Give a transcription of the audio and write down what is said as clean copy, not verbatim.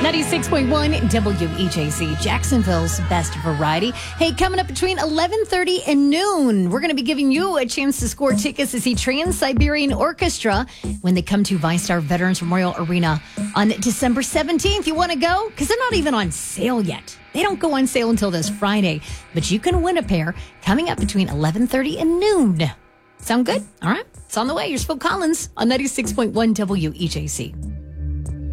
96.1 WEJC, Jacksonville's best variety. Hey, coming up between 11:30 and noon, we're going to be giving you a chance to score tickets to see Trans-Siberian Orchestra when they come to VyStar Veterans Memorial Arena on December 17th. You want to go? Because they're not even on sale yet. They don't go on sale until this Friday, but you can win a pair coming up between 11:30 and noon. Sound good? All right. It's on the way. Here's Phil Collins on 96.1 WEJC.